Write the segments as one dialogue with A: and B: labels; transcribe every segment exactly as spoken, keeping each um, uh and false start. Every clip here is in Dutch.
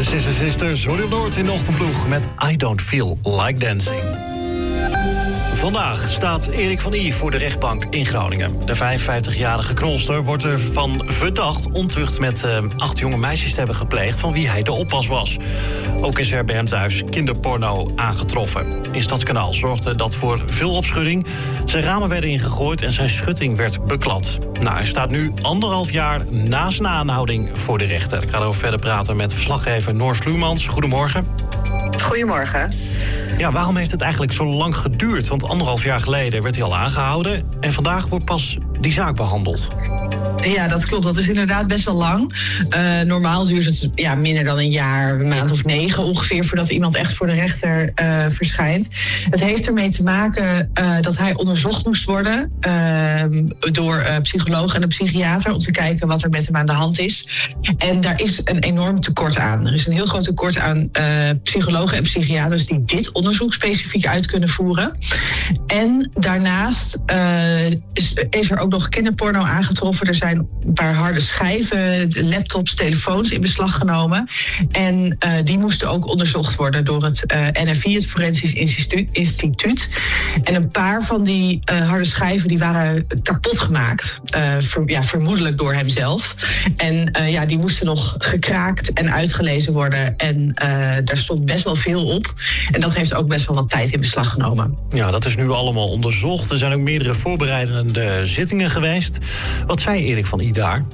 A: de Sister Sisters, Hoor Noord in de ochtendploeg met I Don't Feel Like Dancing. Vandaag staat Erik van I voor de rechtbank in Groningen. De vijfenvijftigjarige knolster wordt ervan verdacht ontucht met uh, acht jonge meisjes te hebben gepleegd van wie hij de oppas was. Ook is er bij hem thuis kinderporno aangetroffen. In Stadskanaal zorgde dat voor veel opschudding. Zijn ramen werden ingegooid en zijn schutting werd beklad. Nou, hij staat nu anderhalf jaar na zijn aanhouding voor de rechter. Ik ga erover verder praten met verslaggever Noor Vloemans. Goedemorgen.
B: Goedemorgen.
A: Ja, waarom heeft het eigenlijk zo lang geduurd? Want anderhalf jaar geleden werd hij al aangehouden en vandaag wordt pas die zaak behandeld.
B: Ja, dat klopt. Dat is inderdaad best wel lang. Uh, normaal duurt het ja, minder dan een jaar, een maand of negen ongeveer, voordat iemand echt voor de rechter uh, verschijnt. Het heeft ermee te maken uh, dat hij onderzocht moest worden uh, door uh, psycholoog en een psychiater om te kijken wat er met hem aan de hand is. En daar is een enorm tekort aan. Er is een heel groot tekort aan uh, psychologen en psychiaters die dit onderzoek specifiek uit kunnen voeren. En daarnaast uh, is, is er ook nog kinderporno aangetroffen. Er zijn een paar harde schijven, laptops, telefoons in beslag genomen. En uh, die moesten ook onderzocht worden door het uh, N F I, het Forensisch Instituut, Instituut. En een paar van die uh, harde schijven die waren kapot gemaakt. Uh, ver, ja, vermoedelijk door hemzelf. En uh, ja, die moesten nog gekraakt en uitgelezen worden. En uh, daar stond best wel veel op. En dat heeft ook best wel wat tijd in beslag genomen.
A: Ja, dat is nu allemaal onderzocht. Er zijn ook meerdere voorbereidende zittingen geweest. Wat zei Erik van I daar?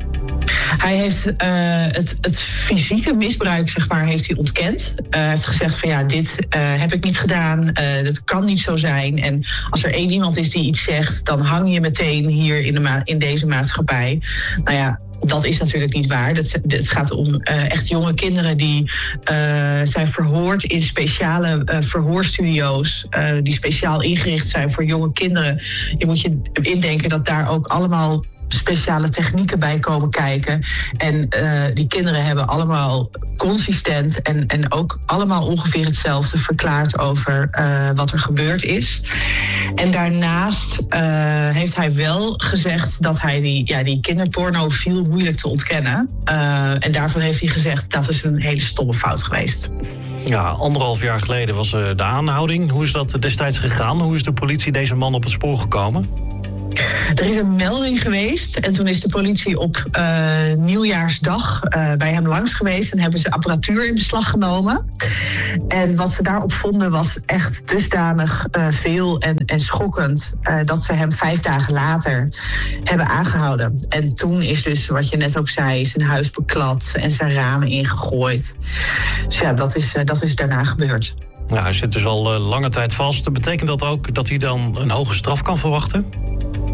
B: Hij heeft uh, het, het fysieke misbruik, zeg maar, heeft hij ontkend. Uh, hij heeft gezegd van ja, dit uh, heb ik niet gedaan. Uh, dat kan niet zo zijn. En als er één iemand is die iets zegt, dan hang je meteen hier in, de ma- in deze maatschappij. Nou ja, dat is natuurlijk niet waar. Het gaat om uh, echt jonge kinderen die uh, zijn verhoord in speciale uh, verhoorstudio's. Uh, die speciaal ingericht zijn voor jonge kinderen. Je moet je indenken dat daar ook allemaal speciale technieken bij komen kijken. En uh, die kinderen hebben allemaal consistent en, en ook allemaal ongeveer hetzelfde verklaard over uh, wat er gebeurd is. En daarnaast uh, heeft hij wel gezegd dat hij die, ja, die kinderporno viel moeilijk te ontkennen. Uh, en daarvoor heeft hij gezegd dat is een hele stomme fout geweest.
A: Ja, anderhalf jaar geleden was uh, de aanhouding. Hoe is dat destijds gegaan? Hoe is de politie deze man op het spoor gekomen?
B: Er is een melding geweest en toen is de politie op uh, nieuwjaarsdag uh, bij hem langs geweest en hebben ze apparatuur in beslag genomen. En wat ze daarop vonden was echt dusdanig uh, veel en, en schokkend uh, dat ze hem vijf dagen later hebben aangehouden. En toen is dus, wat je net ook zei, zijn huis beklad en zijn ramen ingegooid. Dus ja, dat is, uh, dat is daarna gebeurd.
A: Nou, hij zit dus al uh, lange tijd vast. Betekent dat ook dat hij dan een hoge straf kan verwachten?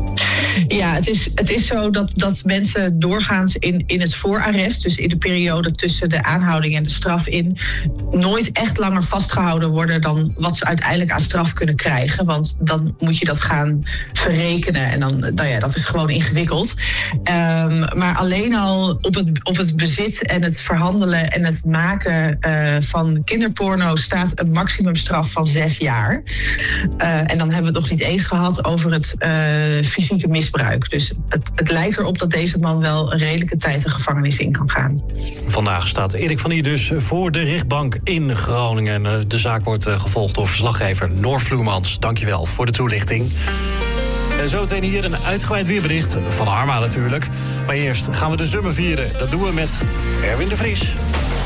B: Ja, het is, het is zo dat, dat mensen doorgaans in, in het voorarrest, dus in de periode tussen de aanhouding en de straf in, nooit echt langer vastgehouden worden dan wat ze uiteindelijk aan straf kunnen krijgen. Want dan moet je dat gaan verrekenen en dan, nou ja, dat is gewoon ingewikkeld. Um, maar alleen al op het, op het bezit en het verhandelen en het maken uh, van kinderporno staat een maximumstraf van zes jaar. Uh, en dan hebben we het nog niet eens gehad over het uh, fysieke misbruik. Dus het, het lijkt erop dat deze man wel een redelijke tijd de gevangenis in kan gaan. Vandaag
A: staat Erik van I dus voor de rechtbank in Groningen. De zaak wordt gevolgd door verslaggever Noor Vloemans. Dankjewel voor de toelichting. En zometeen hier een uitgebreid weerbericht van Harma natuurlijk. Maar eerst gaan we de zomer vieren. Dat doen we met Erwin de Vries.